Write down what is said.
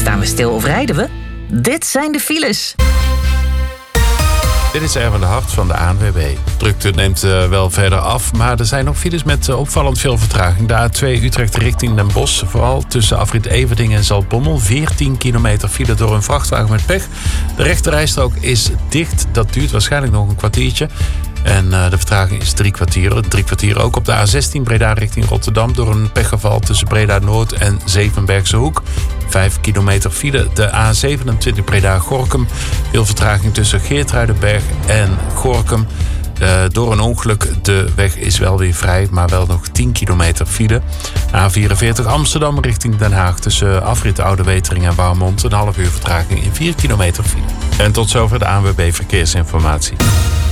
Staan we stil of rijden we? Dit zijn de files. Dit is Erwin de Hart van de ANWB. Drukte neemt wel verder af, maar er zijn nog files met opvallend veel vertraging. De A2 Utrecht richting Den Bosch, vooral tussen afrit Everdingen en Zaltbommel. 14 kilometer file door een vrachtwagen met pech. De rechterrijstrook is dicht, dat duurt waarschijnlijk nog een kwartiertje. En de vertraging is 3 kwartier. 3 kwartier ook op de A16 Breda richting Rotterdam door een pechgeval tussen Breda Noord en Zevenbergse Hoek. 5 kilometer file. De A27 Breda-Gorinchem. Veel vertraging tussen Geertruidenberg en Gorinchem. Door een ongeluk. De weg is wel weer vrij, maar wel nog 10 kilometer file. A44 Amsterdam richting Den Haag. Tussen afrit Oude Wetering en Warmond. Een half uur vertraging in 4 kilometer file. En tot zover de ANWB Verkeersinformatie.